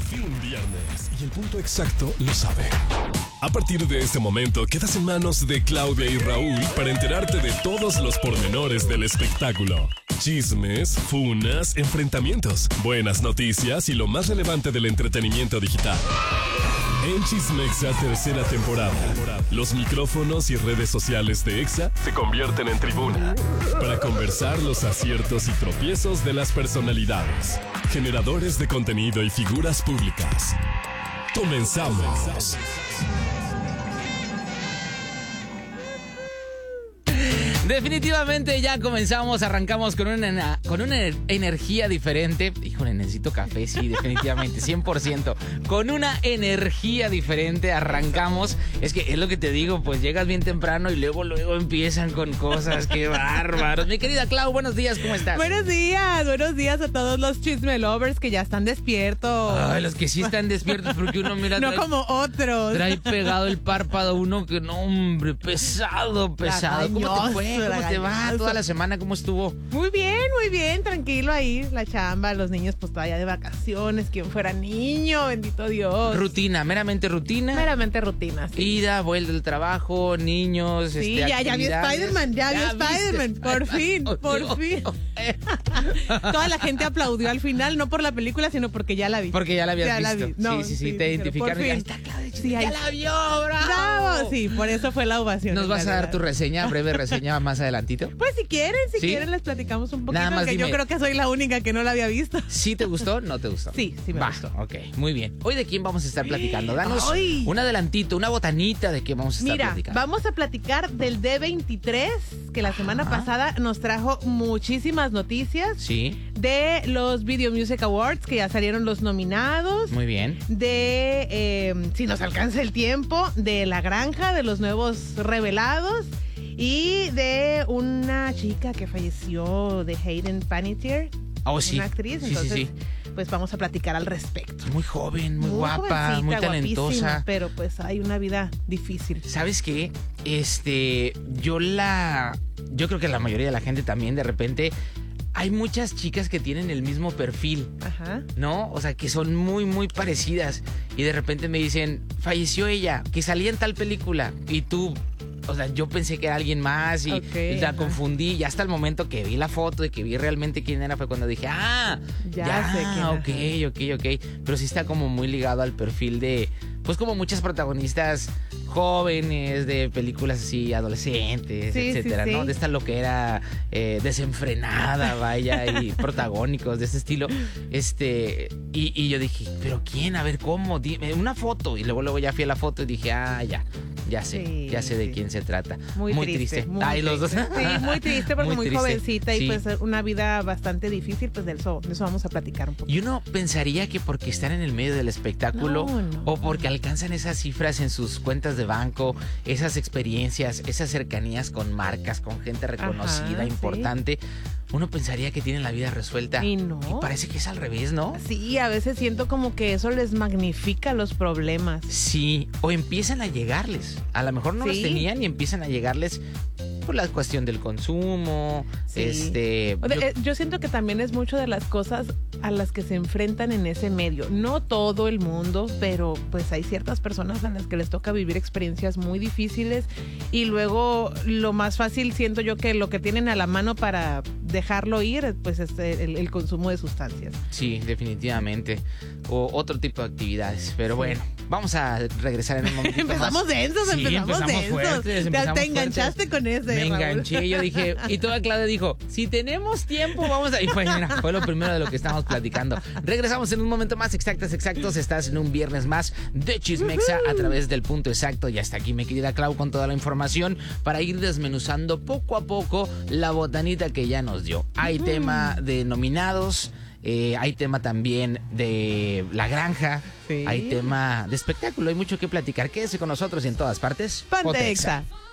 fin viernes y el punto exacto lo sabe. A partir de este momento quedas en manos de Claudia y Raúl para enterarte de todos los pormenores del espectáculo. Chismes, funas, enfrentamientos, buenas noticias y lo más relevante del entretenimiento digital. En Chismexa tercera temporada, los micrófonos y redes sociales de Exa se convierten en tribuna para conversar los aciertos y tropiezos de las personalidades, generadores de contenido y figuras públicas. ¡Comenzamos! Definitivamente ya comenzamos, arrancamos con una energía diferente. Híjole, necesito café, sí, definitivamente, 100%. Con una energía diferente arrancamos. Es que es lo que te digo, pues llegas bien temprano y luego empiezan con cosas, qué bárbaros. Mi querida Clau, buenos días, ¿cómo estás? Buenos días a todos los chisme lovers que ya están despiertos. Ay, los que sí están despiertos, porque uno mira... No como otros. Trae pegado el párpado uno que no, hombre, pesado. ¿Cómo te fue? ¿Cómo te va? Toda la semana, ¿cómo estuvo? Muy bien, tranquilo ahí, la chamba, los niños pues todavía de vacaciones, quien fuera niño, bendito Dios. Rutina, meramente rutina. Meramente rutina, sí. Ida, vuelta del trabajo, niños, sí, ya vi Spider-Man, por fin. Toda la gente aplaudió al final, no por la película, sino porque ya la vi. Porque ya la habías visto. No, sí, te identificaron. Ahí está, Claudia, sí, ya la vio, bravo. Sí, por eso fue la ovación. ¿Nos vas a dar tu reseña, breve reseña más adelantito? Pues si quieren les platicamos un poquito. Nada más porque yo creo que soy la única que no la había visto. ¿Sí te gustó? ¿No te gustó? Sí me gustó. Ok, muy bien. ¿Hoy de quién vamos a estar platicando? Danos un adelantito, una botanita de qué vamos a estar platicando. Vamos a platicar del D23, que la semana pasada nos trajo muchísimas noticias. Sí. De los Video Music Awards, que ya salieron los nominados. Muy bien. De, si nos alcanza el tiempo, de La Granja, de los nuevos revelados. Y de una chica que falleció, de Hayden Panettiere. Oh, sí. Una actriz. Entonces, sí. Pues vamos a platicar al respecto. Muy joven, muy guapa, muy talentosa. Pero pues hay una vida difícil. ¿Sabes qué? Yo creo que la mayoría de la gente también de repente... Hay muchas chicas que tienen el mismo perfil, ¿no? O sea, que son muy, muy parecidas. Y de repente me dicen, falleció ella, que salía en tal película. Y tú... O sea, yo pensé que era alguien más y la confundí. Y hasta el momento que vi la foto y que vi realmente quién era fue cuando dije, ya sé quién. Ok. Pero sí está como muy ligado al perfil de, pues como muchas protagonistas jóvenes de películas así, adolescentes, etcétera, ¿no? De esta loquera desenfrenada, vaya, y protagónicos de este estilo. Y yo dije, ¿pero quién? A ver, ¿cómo? Dime una foto. Y luego ya fui a la foto y dije, ya sé de quién se trata. Muy triste. Los dos. Sí, muy triste porque muy triste. Jovencita y pues una vida bastante difícil, pues de eso vamos a platicar un poco. Y uno pensaría que porque están en el medio del espectáculo o porque alcanzan esas cifras en sus cuentas de banco, esas experiencias, esas cercanías con marcas, con gente reconocida, importante, uno pensaría que tienen la vida resuelta. Y no. Y parece que es al revés, ¿no? Sí, a veces siento como que eso les magnifica los problemas. Sí, o empiezan a llegarles. A lo mejor no los tenían y empiezan a llegarles por la cuestión del consumo. Sí. Yo siento que también es mucho de las cosas a las que se enfrentan en ese medio. No todo el mundo, pero pues hay ciertas personas a las que les toca vivir experiencias muy difíciles y luego lo más fácil siento yo que lo que tienen a la mano para dejarlo ir pues es el consumo de sustancias. Sí, definitivamente. O otro tipo de actividades. Pero bueno, vamos a regresar en un momento. Empezamos densos. Fuertes. Te enganchaste con ese. Me enganché, yo dije, y toda Claudia dijo, si tenemos tiempo, vamos a... Y fue lo primero de lo que estábamos platicando. Regresamos en un momento más, exactos. Estás en un viernes más de Chismexa a través del punto exacto. Y hasta aquí, mi querida Clau, con toda la información para ir desmenuzando poco a poco la botanita que ya nos dio. Hay tema de nominados. Hay tema también de La Granja. Hay tema de espectáculo. Hay mucho que platicar. Quédese con nosotros y en todas partes. Ponte Exa.